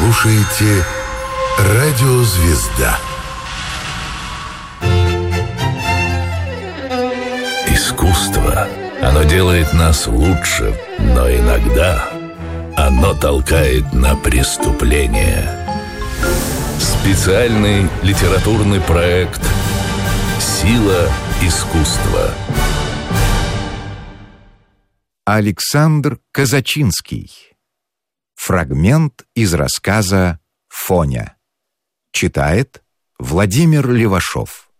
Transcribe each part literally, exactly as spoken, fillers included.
слушаете «Радио Звезда». Искусство, оно делает нас лучше, но иногда оно толкает на преступление. Специальный литературный проект «Сила искусства». Александр Казачинский. Фрагмент из рассказа «Фоня». Читает Владимир Левашов.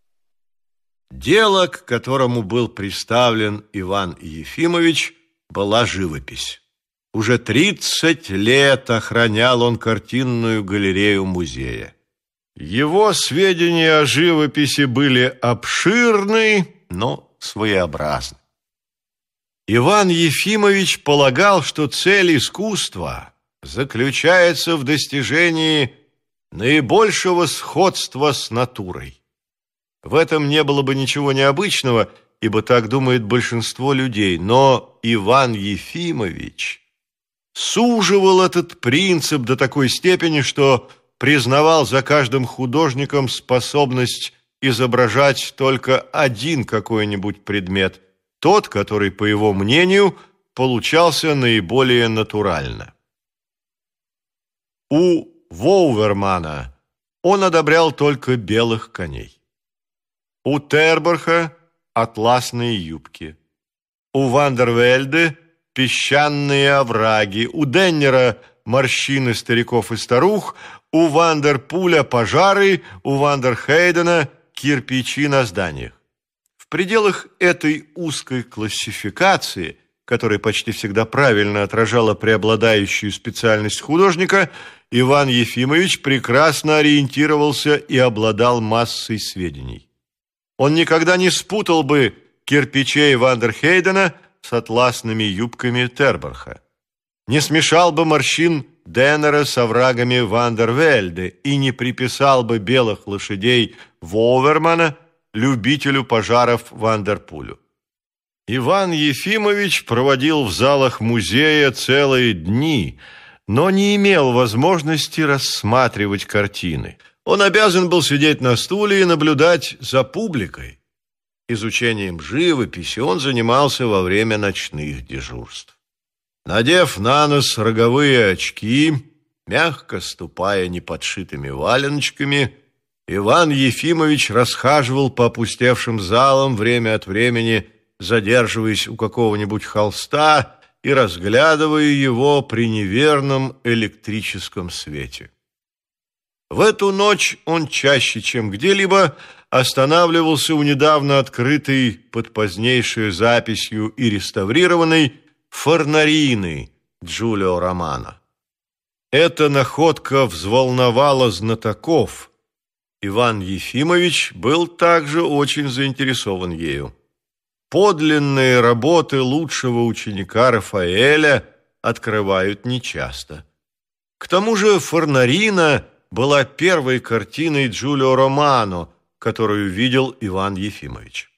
Дело, к которому был представлен Иван Ефимович, была живопись. Уже тридцать лет охранял он картинную галерею музея. Его сведения о живописи были обширны, но своеобразны. Иван Ефимович полагал, что цель искусства заключается в достижении наибольшего сходства с натурой. В этом не было бы ничего необычного, ибо так думает большинство людей, но Иван Ефимович суживал этот принцип до такой степени, что признавал за каждым художником способность изображать только один какой-нибудь предмет, тот, который, по его мнению, получался наиболее натурально. У Ваувермана он одобрял только белых коней. У Терборха – атласные юбки. У Вандервельде – песчаные овраги. У Деннера – морщины стариков и старух. У Вандерпуля – пожары. У Вандерхейдена – кирпичи на зданиях. В пределах этой узкой классификации, которая почти всегда правильно отражала преобладающую специальность художника, Иван Ефимович прекрасно ориентировался и обладал массой сведений. Он никогда не спутал бы кирпичей Вандерхейдена с атласными юбками Терборха, не смешал бы морщин Деннера с оврагами Вандервельде и не приписал бы белых лошадей Ваувермана любителю пожаров Вандерпулю. Иван Ефимович проводил в залах музея целые дни, но не имел возможности рассматривать картины. Он обязан был сидеть на стуле и наблюдать за публикой. Изучением живописи он занимался во время ночных дежурств. Надев на нос роговые очки, мягко ступая неподшитыми валеночками, Иван Ефимович расхаживал по опустевшим залам, время от времени задерживаясь у какого-нибудь холста и разглядывая его при неверном электрическом свете. В эту ночь он чаще, чем где-либо, останавливался у недавно открытой под позднейшей записью и реставрированной Форнарины Джулио Романо. Эта находка взволновала знатоков. Иван Ефимович был также очень заинтересован ею. Подлинные работы лучшего ученика Рафаэля открывают нечасто. К тому же Форнарина была первой картиной Джулио Романо, которую видел Иван Ефимович.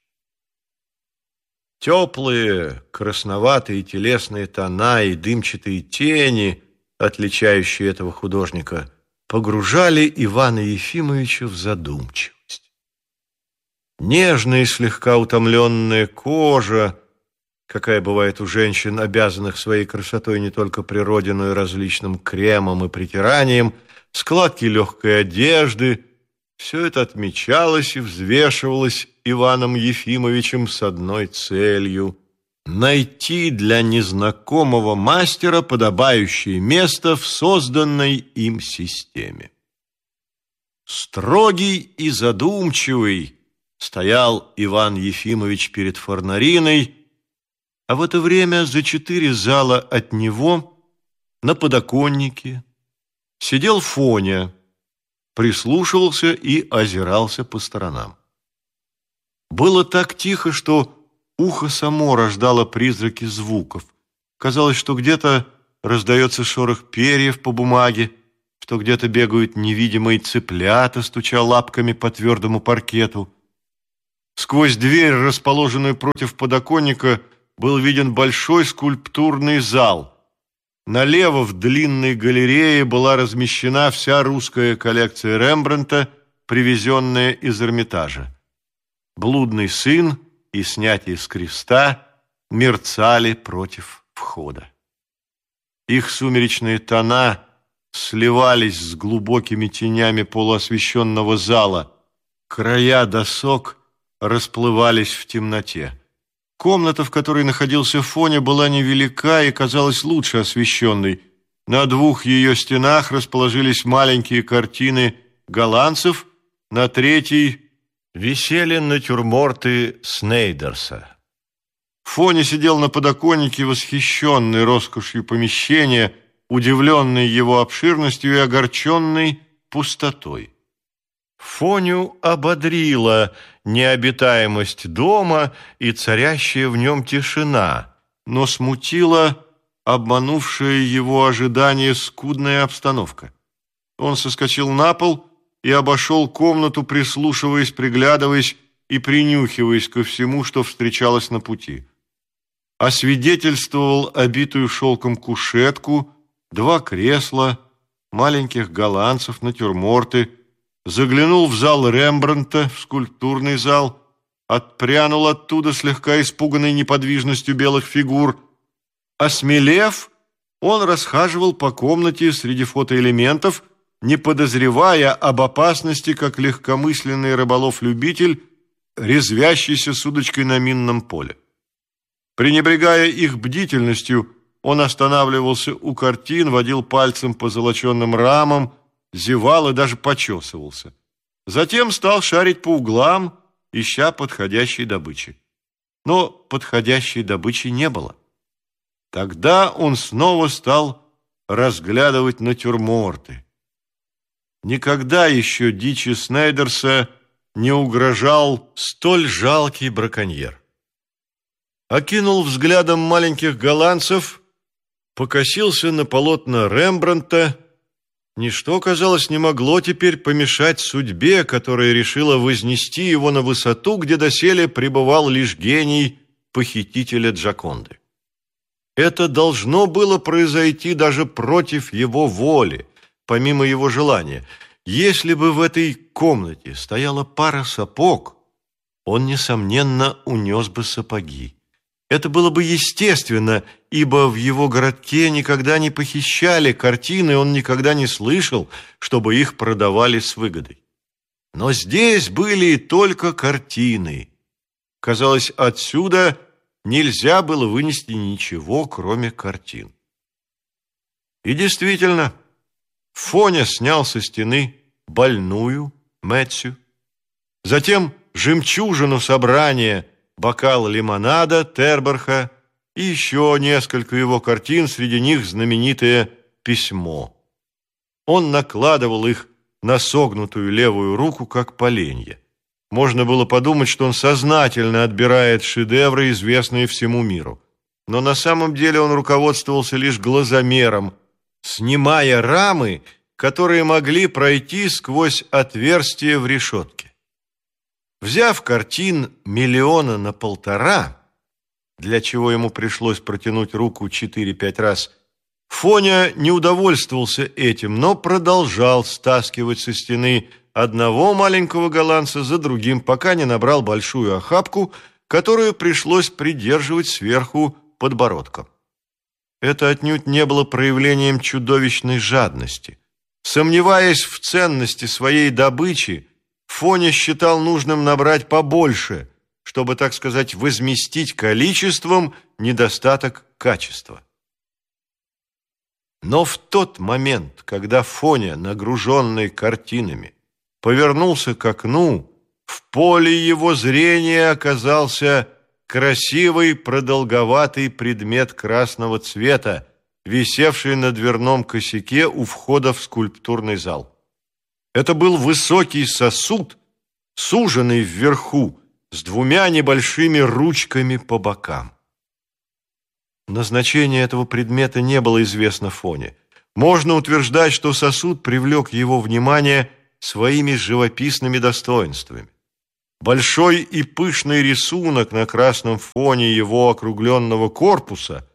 Теплые, красноватые телесные тона и дымчатые тени, отличающие этого художника, погружали Ивана Ефимовича в задумчивость. Нежная и слегка утомленная кожа, какая бывает у женщин, обязанных своей красотой не только природе, но и различным кремам и притираниям, складки легкой одежды — все это отмечалось и взвешивалось Иваном Ефимовичем с одной целью — найти для незнакомого мастера подобающее место в созданной им системе. Строгий и задумчивый стоял Иван Ефимович перед Форнариной, а в это время за четыре зала от него на подоконнике сидел Фоня, прислушивался и озирался по сторонам. Было так тихо, что ухо само рождало призраки звуков. Казалось, что где-то раздается шорох перьев по бумаге, что где-то бегают невидимые цыплята, стуча лапками по твердому паркету. Сквозь дверь, расположенную против подоконника, был виден большой скульптурный зал. Налево в длинной галерее была размещена вся русская коллекция Рембрандта, привезенная из Эрмитажа. «Блудный сын» и «Снятие с креста» мерцали против входа. Их сумеречные тона сливались с глубокими тенями полуосвещенного зала. Края досок расплывались в темноте. Комната, в которой находился Фоня, была невелика и казалась лучше освещенной. На двух ее стенах расположились маленькие картины голландцев, на третьей висели натюрморты Снейдерса. Фоня сидел на подоконнике, восхищенный роскошью помещения, удивленный его обширностью и огорченный пустотой. Фоню ободрила необитаемость дома и царящая в нем тишина, но смутила обманувшая его ожидание скудная обстановка. Он соскочил на пол и обошел комнату, прислушиваясь, приглядываясь и принюхиваясь ко всему, что встречалось на пути. Освидетельствовал обитую шелком кушетку, два кресла, маленьких голландцев, натюрморты, заглянул в зал Рембрандта, в скульптурный зал, отпрянул оттуда слегка испуганной неподвижностью белых фигур. Осмелев, он расхаживал по комнате среди фотоэлементов, не подозревая об опасности, как легкомысленный рыболов-любитель, резвящийся с удочкой на минном поле. Пренебрегая их бдительностью, он останавливался у картин, водил пальцем по золоченным рамам, зевал и даже почесывался. Затем стал шарить по углам, ища подходящей добычи. Но подходящей добычи не было. Тогда он снова стал разглядывать натюрморты. Никогда еще дичи Снейдерса не угрожал столь жалкий браконьер. Окинул взглядом маленьких голландцев, покосился на полотна Рембрандта. Ничто, казалось, не могло теперь помешать судьбе, которая решила вознести его на высоту, где доселе пребывал лишь гений похитителя Джоконды. Это должно было произойти даже против его воли, помимо его желания. Если бы в этой комнате стояла пара сапог, он, несомненно, унес бы сапоги. Это было бы естественно, ибо в его городке никогда не похищали картины, он никогда не слышал, чтобы их продавали с выгодой. Но здесь были только картины. Казалось, отсюда нельзя было вынести ничего, кроме картин. И действительно, Фоня снял со стены больную Мэтсю, затем жемчужину собрания, бокал лимонада Терборха и еще несколько его картин, среди них знаменитое «Письмо». Он накладывал их на согнутую левую руку, как поленья. Можно было подумать, что он сознательно отбирает шедевры, известные всему миру. Но на самом деле он руководствовался лишь глазомером, снимая рамы, которые могли пройти сквозь отверстие в решетке. Взяв картин миллиона на полтора, для чего ему пришлось протянуть руку четыре-пять раз, Фоня не удовольствовался этим, но продолжал стаскивать со стены одного маленького голландца за другим, пока не набрал большую охапку, которую пришлось придерживать сверху подбородком. Это отнюдь не было проявлением чудовищной жадности. Сомневаясь в ценности своей добычи, Фоня считал нужным набрать побольше, чтобы, так сказать, возместить количеством недостаток качества. Но в тот момент, когда Фоня, нагруженный картинами, повернулся к окну, в поле его зрения оказался красивый продолговатый предмет красного цвета, висевший на дверном косяке у входа в скульптурный зал. Это был высокий сосуд, суженный вверху, с двумя небольшими ручками по бокам. Назначение этого предмета не было известно Фоне. Можно утверждать, что сосуд привлек его внимание своими живописными достоинствами. Большой и пышный рисунок на красном фоне его округленного корпуса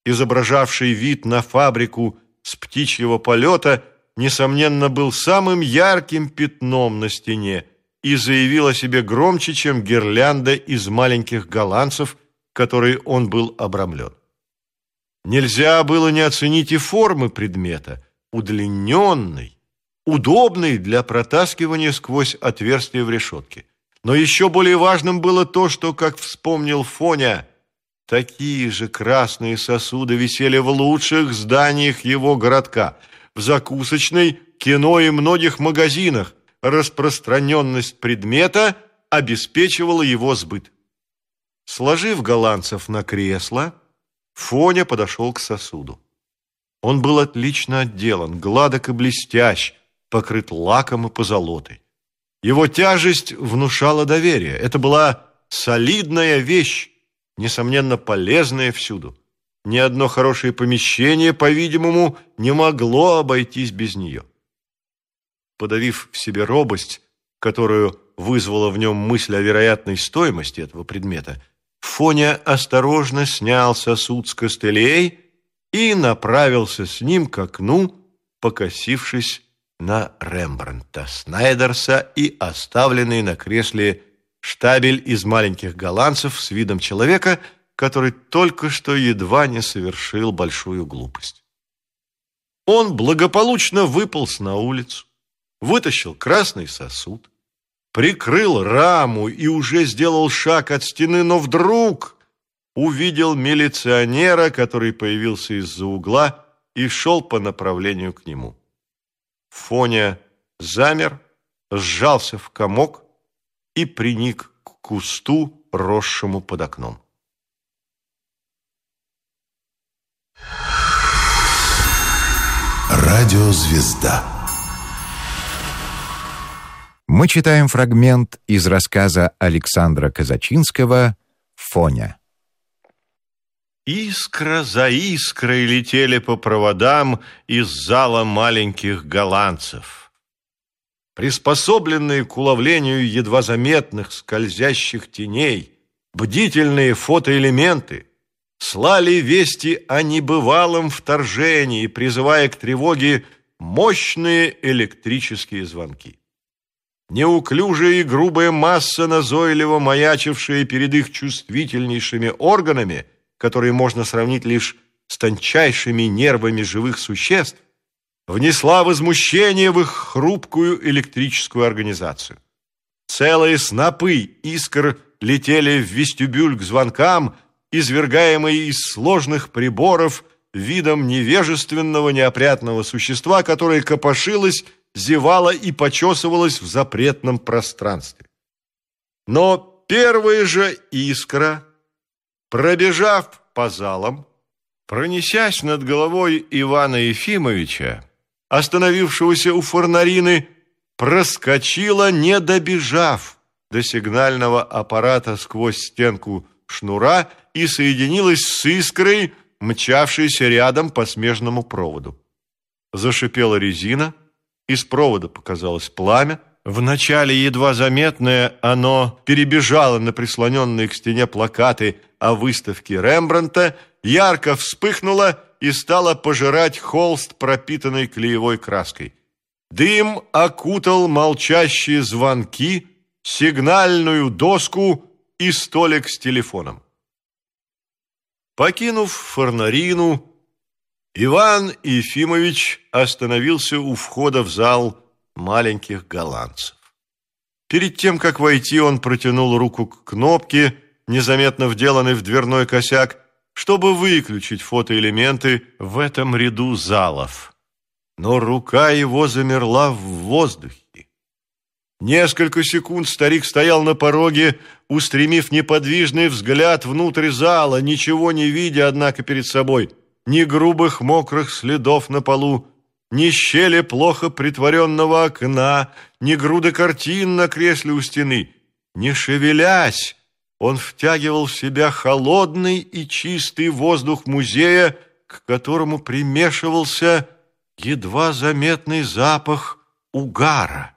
изображавший вид на фабрику с птичьего полета, несомненно, был самым ярким пятном на стене и заявил о себе громче, чем гирлянда из маленьких голландцев, которой он был обрамлен. Нельзя было не оценить и формы предмета, удлиненной, удобной для протаскивания сквозь отверстие в решетке. Но еще более важным было то, что, как вспомнил Фоня, такие же красные сосуды висели в лучших зданиях его городка, в закусочной, кино и многих магазинах. Распространенность предмета обеспечивала его сбыт. Сложив голландцев на кресло, Фоня подошел к сосуду. Он был отлично отделан, гладок и блестящ, покрыт лаком и позолотой. Его тяжесть внушала доверие. Это была солидная вещь, несомненно, полезная всюду. Ни одно хорошее помещение, по-видимому, не могло обойтись без нее. Подавив в себе робость, которую вызвала в нем мысль о вероятной стоимости этого предмета, Фоня осторожно снял сосуд с костылей и направился с ним к окну, покосившись на Рембрандта, Снайдерса и оставленный на кресле штабель из маленьких голландцев с видом человека, который только что едва не совершил большую глупость. Он благополучно выполз на улицу, вытащил красный сосуд, прикрыл раму и уже сделал шаг от стены, но вдруг увидел милиционера, который появился из-за угла и шел по направлению к нему. Фоня замер, сжался в комок и приник к кусту, росшему под окном. Радиозвезда. Мы читаем фрагмент из рассказа Александра Казачинского «Фоня». Искра за искрой летели по проводам из зала маленьких голландцев. Приспособленные к уловлению едва заметных скользящих теней, бдительные фотоэлементы слали вести о небывалом вторжении, призывая к тревоге мощные электрические звонки. Неуклюжая и грубая масса, назойливо маячившая перед их чувствительнейшими органами, которые можно сравнить лишь с тончайшими нервами живых существ, внесла возмущение в их хрупкую электрическую организацию. Целые снопы искр летели в вестибюль к звонкам, извергаемые из сложных приборов видом невежественного неопрятного существа, которое копошилось, зевало и почесывалось в запретном пространстве. Но первая же искра, пробежав по залам, пронесясь над головой Ивана Ефимовича, остановившегося у форнарины, проскочила, не добежав до сигнального аппарата сквозь стенку шнура, и соединилась с искрой, мчавшейся рядом по смежному проводу. Зашипела резина, из провода показалось пламя. Вначале едва заметное, оно перебежало на прислоненные к стене плакаты о выставке Рембрандта, ярко вспыхнуло и стало пожирать холст, пропитанный клеевой краской. Дым окутал молчащие звонки, сигнальную доску и столик с телефоном. Покинув форнарину, Иван Ефимович остановился у входа в зал маленьких голландцев. Перед тем, как войти, он протянул руку к кнопке, незаметно вделанной в дверной косяк, чтобы выключить фотоэлементы в этом ряду залов. Но рука его замерла в воздухе. Несколько секунд старик стоял на пороге, устремив неподвижный взгляд внутрь зала, ничего не видя, однако, перед собой. Ни грубых мокрых следов на полу, ни щели плохо притворенного окна, ни груды картин на кресле у стены. Не шевелясь, он втягивал в себя холодный и чистый воздух музея, к которому примешивался едва заметный запах угара.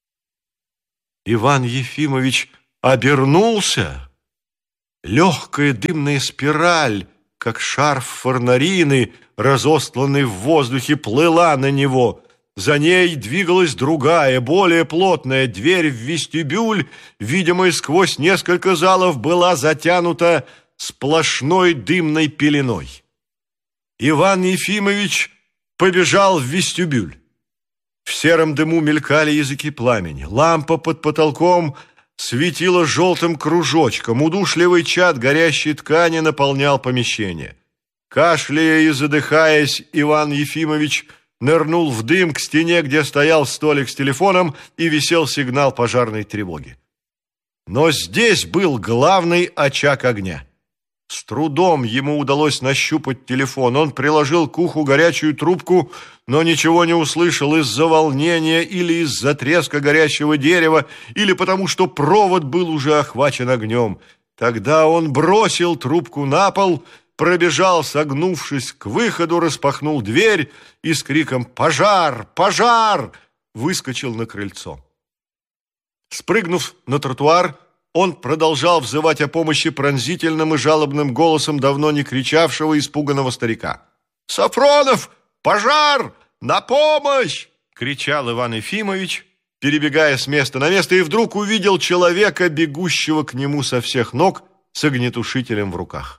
Иван Ефимович обернулся. Легкая дымная спираль, как шарф форнарины, разостланный в воздухе, плыла на него. За ней двигалась другая, более плотная дверь в вестибюль, видимая сквозь несколько залов, была затянута сплошной дымной пеленой. Иван Ефимович побежал в вестибюль. В сером дыму мелькали языки пламени. Лампа под потолком светила желтым кружочком. Удушливый чад горящей ткани наполнял помещение. Кашляя и задыхаясь, Иван Ефимович нырнул в дым к стене, где стоял столик с телефоном и висел сигнал пожарной тревоги. Но здесь был главный очаг огня. С трудом ему удалось нащупать телефон. Он приложил к уху горячую трубку, но ничего не услышал из-за волнения или из-за треска горящего дерева, или потому что провод был уже охвачен огнем. Тогда он бросил трубку на пол, пробежал, согнувшись к выходу, распахнул дверь и с криком «Пожар! Пожар!» выскочил на крыльцо. Спрыгнув на тротуар, он продолжал взывать о помощи пронзительным и жалобным голосом давно не кричавшего испуганного старика. «Сафронов! Пожар! На помощь!» — кричал Иван Ефимович, перебегая с места на место, и вдруг увидел человека, бегущего к нему со всех ног с огнетушителем в руках.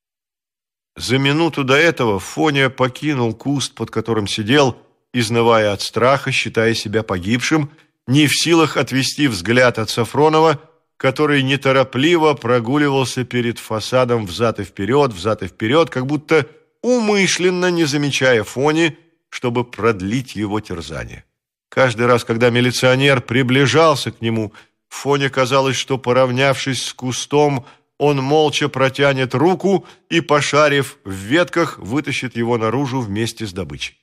За минуту до этого Фоня покинул куст, под которым сидел, изнывая от страха, считая себя погибшим, не в силах отвести взгляд от Сафронова, который неторопливо прогуливался перед фасадом взад и вперед, взад и вперед, как будто умышленно не замечая Фони, чтобы продлить его терзание. Каждый раз, когда милиционер приближался к нему, Фоне казалось, что, поравнявшись с кустом, он молча протянет руку и, пошарив в ветках, вытащит его наружу вместе с добычей.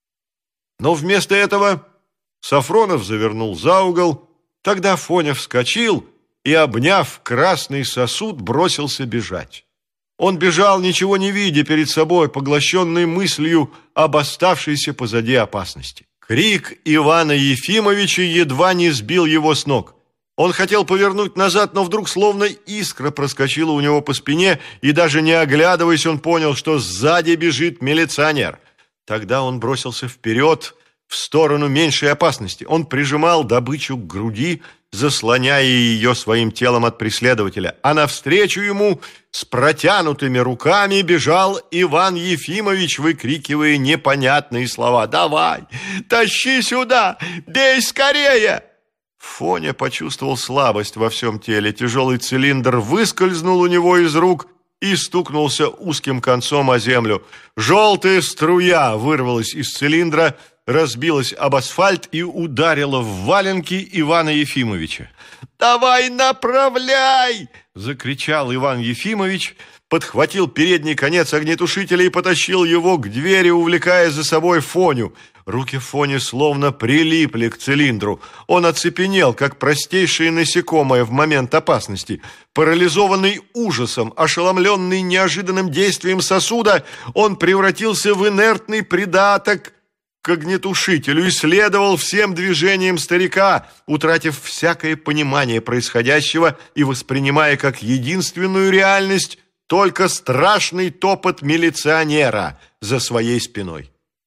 Но вместо этого Сафронов завернул за угол. Тогда Фоня вскочил и, обняв красный сосуд, бросился бежать. Он бежал, ничего не видя перед собой, поглощенный мыслью об оставшейся позади опасности. Крик Ивана Ефимовича едва не сбил его с ног. Он хотел повернуть назад, но вдруг словно искра проскочила у него по спине, и даже не оглядываясь, он понял, что сзади бежит милиционер. Тогда он бросился вперед, в сторону меньшей опасности. Он прижимал добычу к груди, заслоняя ее своим телом от преследователя, а навстречу ему с протянутыми руками бежал Иван Ефимович, выкрикивая непонятные слова. «Давай, тащи сюда, бей скорее!» Фоня почувствовал слабость во всем теле. Тяжелый цилиндр выскользнул у него из рук и стукнулся узким концом о землю. Желтая струя вырвалась из цилиндра, разбилась об асфальт и ударила в валенки Ивана Ефимовича. «Давай направляй!» — закричал Иван Ефимович, подхватил передний конец огнетушителя и потащил его к двери, увлекая за собой Фоню. Руки Фони словно прилипли к цилиндру. Он оцепенел, как простейшее насекомое в момент опасности. Парализованный ужасом, ошеломленный неожиданным действием сосуда, он превратился в инертный придаток к огнетушителю и следовал всем движениям старика, утратив всякое понимание происходящего и воспринимая как единственную реальность только страшный топот милиционера за своей спиной.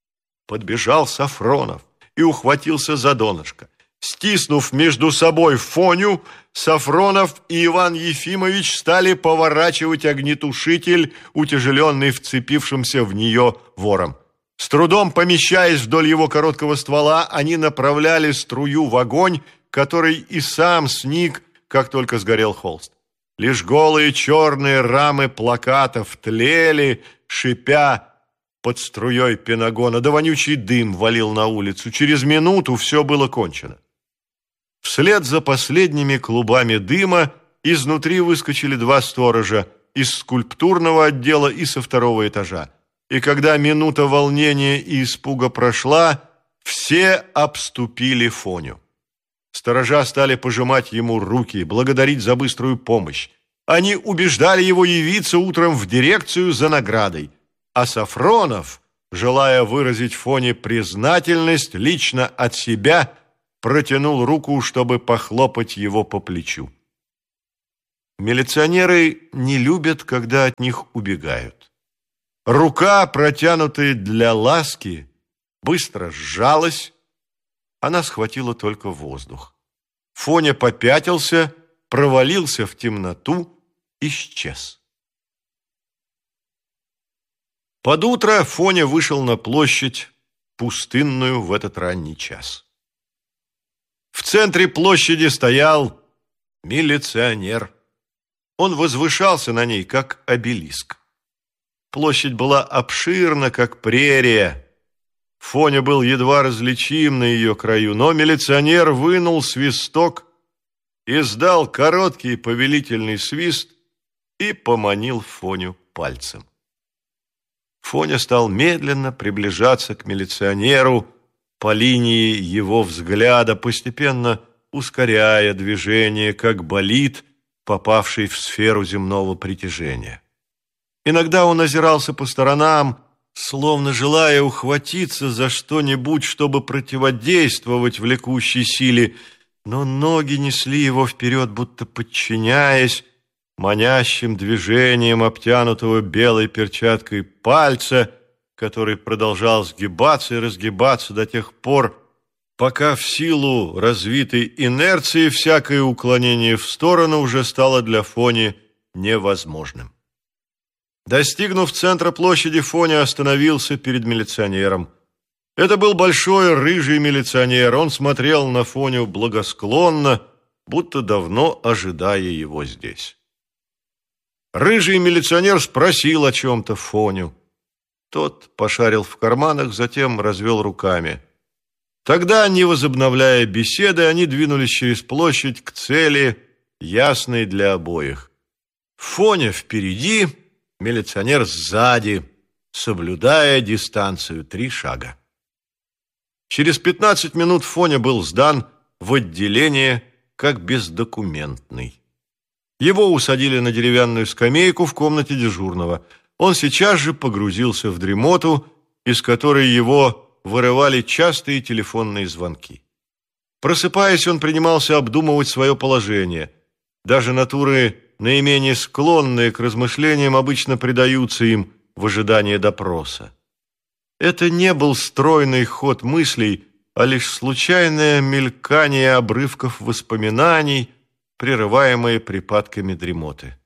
Подбежал Сафронов и ухватился за донышко. Стиснув между собой Фоню, Сафронов и Иван Ефимович стали поворачивать огнетушитель, утяжеленный вцепившимся в нее вором. С трудом помещаясь вдоль его короткого ствола, они направляли струю в огонь, который и сам сник, как только сгорел холст. Лишь голые черные рамы плакатов тлели, шипя под струей пенагона, да вонючий дым валил на улицу. Через минуту все было кончено. Вслед за последними клубами дыма изнутри выскочили два сторожа из скульптурного отдела и со второго этажа. И когда минута волнения и испуга прошла, все обступили Фоню. Сторожа стали пожимать ему руки, благодарить за быструю помощь. Они убеждали его явиться утром в дирекцию за наградой. А Сафронов, желая выразить Фоне признательность лично от себя, протянул руку, чтобы похлопать его по плечу. Милиционеры не любят, когда от них убегают. Рука, протянутая для ласки, быстро сжалась. Она схватила только воздух. Фоня попятился, провалился в темноту, исчез. Под утро Фоня вышел на площадь, пустынную в этот ранний час. В центре площади стоял милиционер. Он возвышался на ней, как обелиск. Площадь была обширна, как прерия. Фоня был едва различим на ее краю, но милиционер вынул свисток, издал короткий повелительный свист и поманил Фоню пальцем. Фоня стал медленно приближаться к милиционеру по линии его взгляда, постепенно ускоряя движение, как болид, попавший в сферу земного притяжения. Иногда он озирался по сторонам, словно желая ухватиться за что-нибудь, чтобы противодействовать влекущей силе, но ноги несли его вперед, будто подчиняясь манящим движением обтянутого белой перчаткой пальца, который продолжал сгибаться и разгибаться до тех пор, пока в силу развитой инерции всякое уклонение в сторону уже стало для Фони невозможным. Достигнув центра площади, Фоня остановился перед милиционером. Это был большой рыжий милиционер. Он смотрел на Фоню благосклонно, будто давно ожидая его здесь. Рыжий милиционер спросил о чем-то Фоню. Тот пошарил в карманах, затем развел руками. Тогда, не возобновляя беседы, они двинулись через площадь к цели, ясной для обоих. Фоня впереди, милиционер сзади, соблюдая дистанцию три шага. Через пятнадцать минут Фоня был сдан в отделение как бездокументный. Его усадили на деревянную скамейку в комнате дежурного. Он сейчас же погрузился в дремоту, из которой его вырывали частые телефонные звонки. Просыпаясь, он принимался обдумывать свое положение. Даже натуры, наименее склонные к размышлениям, обычно предаются им в ожидании допроса. Это не был стройный ход мыслей, а лишь случайное мелькание обрывков воспоминаний, прерываемые припадками дремоты.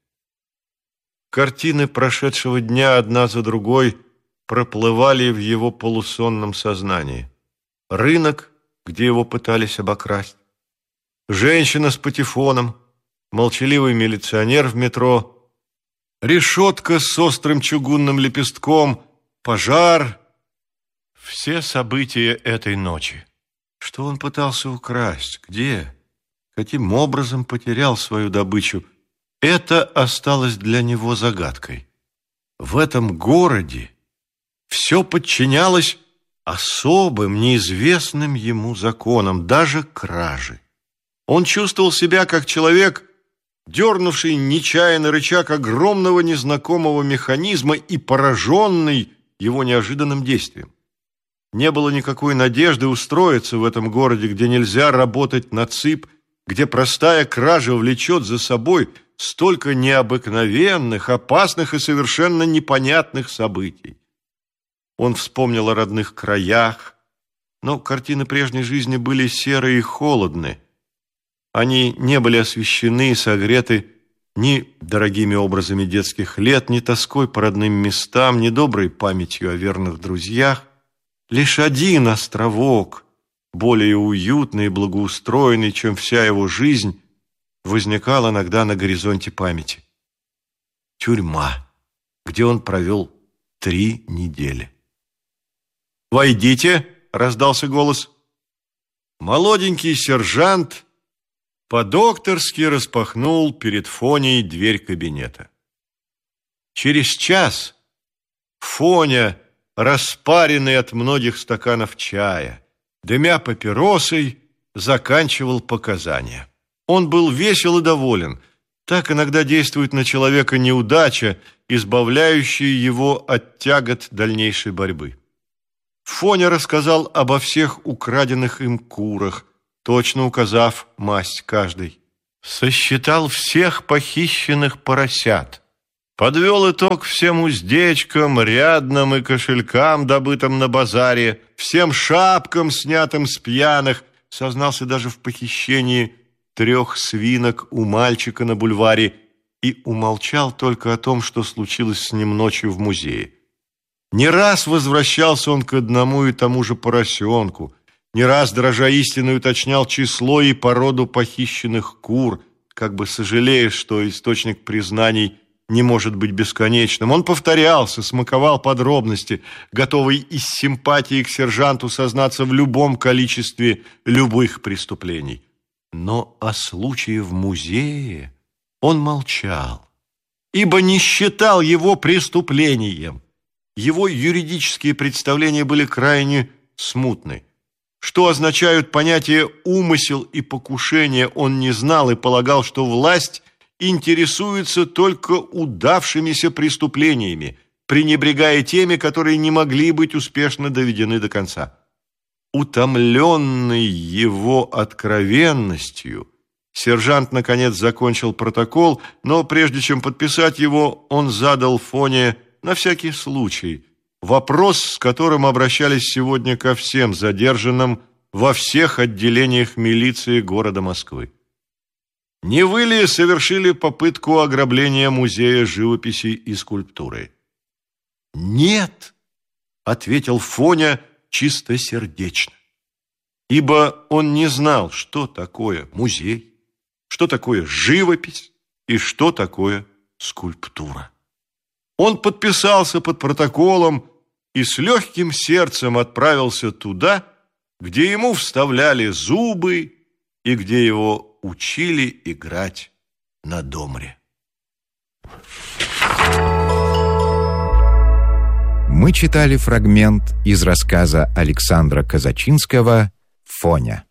Картины прошедшего дня одна за другой проплывали в его полусонном сознании. Рынок, где его пытались обокрасть, женщина с патефоном, молчаливый милиционер в метро, решетка с острым чугунным лепестком, пожар. Все события этой ночи. Что он пытался украсть? Где? Каким образом потерял свою добычу? Это осталось для него загадкой. В этом городе все подчинялось особым, неизвестным ему законам, даже кражи. Он чувствовал себя как человек, дернувший нечаянно рычаг огромного незнакомого механизма и пораженный его неожиданным действием. Не было никакой надежды устроиться в этом городе, где нельзя работать на цып, где простая кража влечет за собой столько необыкновенных, опасных и совершенно непонятных событий. Он вспомнил о родных краях, но картины прежней жизни были серые и холодны. Они не были освещены и согреты ни дорогими образами детских лет, ни тоской по родным местам, ни доброй памятью о верных друзьях. Лишь один островок, более уютный и благоустроенный, чем вся его жизнь, возникал иногда на горизонте памяти. Тюрьма, где он провел три недели. «Войдите!» — раздался голос. Молоденький сержант по-докторски распахнул перед Фоней дверь кабинета. Через час Фоня, распаренный от многих стаканов чая, дымя папиросой, заканчивал показания. Он был весел и доволен. Так иногда действует на человека неудача, избавляющая его от тягот дальнейшей борьбы. Фоня рассказал обо всех украденных им курах, точно указав масть каждой. Сосчитал всех похищенных поросят. подвел итог всем уздечкам, рядным и кошелькам, добытым на базаре, всем шапкам, снятым с пьяных, сознался даже в похищении трех свинок у мальчика на бульваре и умолчал только о том, что случилось с ним ночью в музее. Не раз возвращался он к одному и тому же поросенку, не раз, дрожа истины, уточнял число и породу похищенных кур, как бы сожалея, что источник признаний не может быть бесконечным. Он повторялся, смаковал подробности, готовый из симпатии к сержанту сознаться в любом количестве любых преступлений. Но о случае в музее он молчал, ибо не считал его преступлением. Его юридические представления были крайне смутны. Что означают понятия «умысел» и «покушение», он не знал и полагал, что власть интересуется только удавшимися преступлениями, пренебрегая теми, которые не могли быть успешно доведены до конца. Утомленный его откровенностью, сержант наконец закончил протокол, но прежде чем подписать его, он задал Фоне на всякий случай вопрос, с которым обращались сегодня ко всем задержанным во всех отделениях милиции города Москвы. Не вы ли совершили попытку ограбления музея живописи и скульптуры? Нет, ответил Фоня чистосердечно, ибо он не знал, что такое музей, что такое живопись и что такое скульптура. Он подписался под протоколом и с легким сердцем отправился туда, где ему вставляли зубы и где его учили играть на домре. Мы читали фрагмент из рассказа Александра Казачинского «Фоня».